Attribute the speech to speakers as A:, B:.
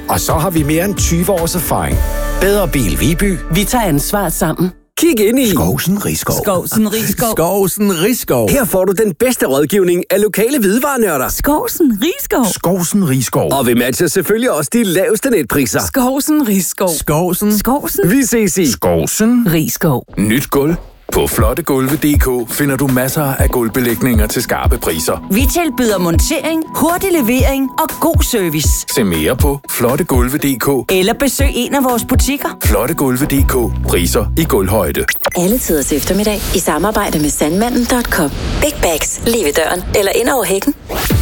A: Og så har vi mere end 20 års erfaring. Bedre Bil Viby.
B: Vi tager ansvar sammen.
A: Kig ind i
C: Skovsen Rigskov.
B: Skovsen Rigskov.
C: Skovsen Rigskov.
A: Her får du den bedste rådgivning af lokale hvidevarenørder.
B: Skovsen Rigskov.
C: Skovsen Rigskov.
A: Og vi matcher selvfølgelig også de laveste netpriser.
B: Skovsen Rigskov.
C: Skovsen.
A: Vi ses i
C: Skovsen.
B: Rigskov.
D: Nyt gulv. På flottegulve.dk finder du masser af gulvbelægninger til skarpe priser.
E: Vi tilbyder montering, hurtig levering og god service.
D: Se mere på flottegulve.dk.
E: Eller besøg en af vores butikker.
D: Flottegulve.dk. Priser i gulvhøjde.
F: Alle tiders eftermiddag i samarbejde med Sandmanden.com. Big bags lige ved døren eller ind over hækken.